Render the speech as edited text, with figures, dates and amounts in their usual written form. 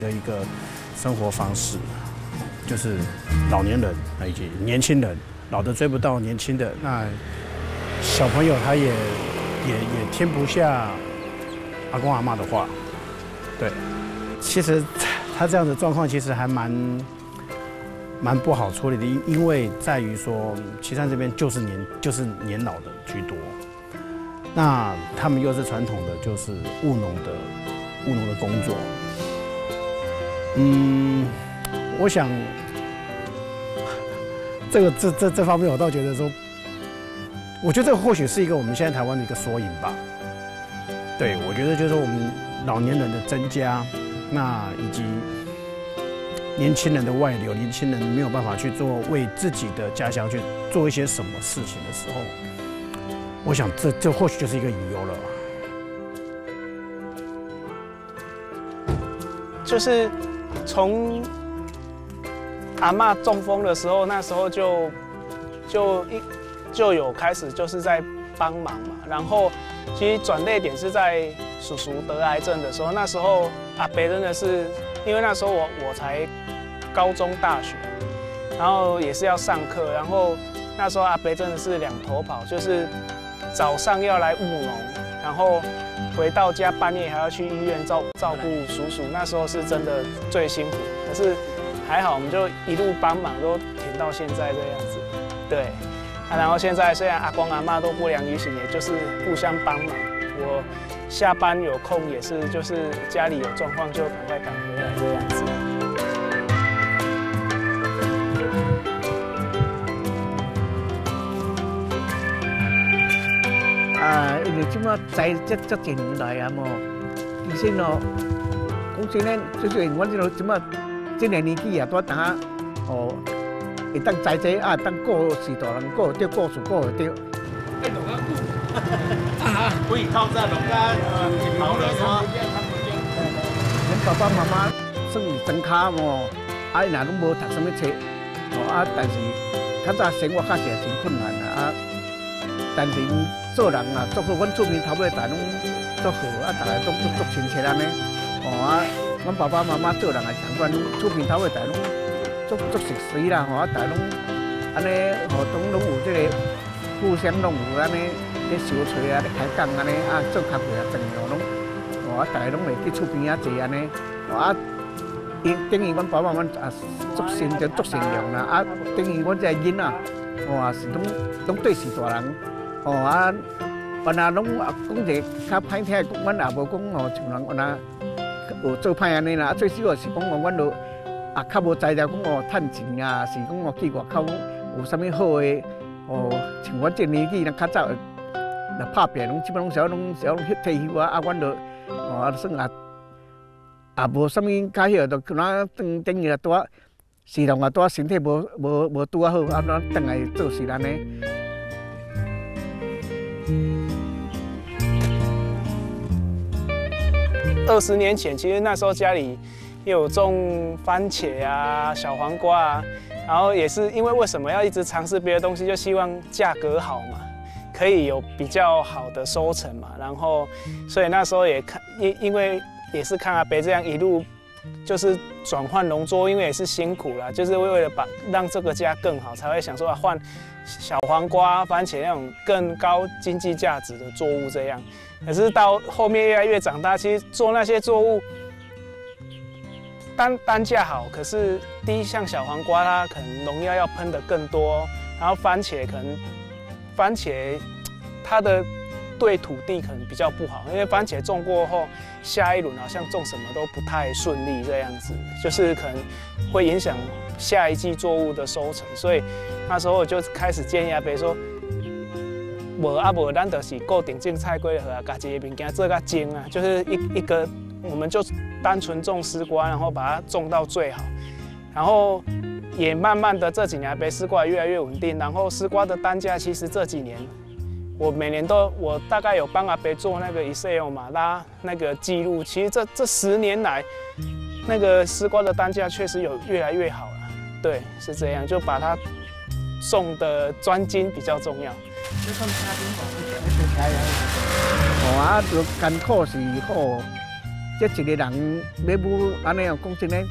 的一个生活方式，就是老年人以及年轻人，老的追不到年轻的，那小朋友他也听不下阿公阿嬷的话，对，其实他这样的状况其实还蛮不好处理的，因为在于说旗山这边就是年老的居多，那他们又是传统的就是务农的工作，我想这方面我倒觉得说，我觉得这个或许是一个我们现在台湾的一个缩影吧。对，我觉得就是我们老年人的增加，那以及年轻人的外流，年轻人没有办法去做为自己的家乡去做一些什么事情的时候，我想这或许就是一个隐忧了。 就是从阿嬷中风的时候，那时候就有开始就是在帮忙嘛，然后其实转捩点是在叔叔得癌症的时候，那时候阿伯真的是，因为那时候我才高中大学，然后也是要上课，然后那时候阿伯真的是两头跑，就是早上要来务农，然后回到家半夜还要去医院照顾叔叔，那时候是真的最辛苦，可是还好我们就一路帮忙都挺到现在这样子，对。然后现在虽然阿公阿嬷都不良于行，也就是互相帮忙。我下班有空也是，就是家里有状况就赶快赶回来这样子。 因为即马栽这几年来啊嘛，其实哦，讲真嘞，就是阮即马这个年纪啊，拄打哦。会当栽这啊，当顾是大人，顾着顾树，顾着着。 哎，农啊顾，可以靠在农啊，跑了说。 阮爸爸妈妈算是真卡哦，啊，因若拢无读什么册，哦啊，但是较早生活较是真困难啊。但是做人啊，做好，阮厝边头尾大拢做好，啊，大家都做亲切安尼。哦啊，阮爸爸妈妈做人也相款，厝边头尾大拢。做熟悉啦，吼，大家拢安尼，吼，拢有这个互相拢有安尼咧相找啊，咧开讲安尼啊，做咖啡啊，饭哦，拢，吼，大家拢会去厝边啊坐安尼，吼啊，等于阮爸爸妈妈啊，足善良足善良啦，啊，等于阮这囡仔，吼啊是拢对是大人，吼啊，原来拢讲一个较歹听，阮也无讲吼，像人原来有做歹安尼啦，最少是讲阮就。啊，较无材料讲哦，趁钱啊，是讲哦去外口有啥物好诶，哦，像阮这年纪，咱较早来拍拼，拢基本拢是拢退休啊，啊，阮就哦算也无啥物介许，就可能等于啊拄啊，是人啊拄啊身体无拄啊好，啊，咱转来做事安尼。 20年前，其实那时候家里也有种番茄啊、小黄瓜啊，然后也是因为什么要一直尝试别的东西，就希望价格好嘛，可以有比较好的收成嘛。然后，所以那时候也看，因为也是看阿伯这样一路就是转换农作物，因为也是辛苦啦，就是为了让这个家更好，才会想说啊换小黄瓜、番茄那种更高经济价值的作物这样。可是到后面越来越长大，其实做那些作物。单价好，可是第一像小黄瓜，它可能农药要喷得更多，然后番茄它的对土地可能比较不好，因为番茄种过后，下一轮好像种什么都不太顺利这样子，就是可能会影响下一季作物的收成，所以那时候我就开始建议阿伯说，无咱就是固定种菜瓜就好啊，家己的物件做较精啊，就是一个。我们就单纯种丝瓜，然后把它种到最好，然后也慢慢的这几年被丝瓜越来越稳定，然后丝瓜的单价其实这几年，我每年我大概有帮阿伯做那个 Excel 嘛，拉那个记录，其实这10年来，那个丝瓜的单价确实有越来越好了，对，是这样，就把它种的专精比较重要。 哦啊，就艰苦是好。 这一个人要母安尼样讲真诶，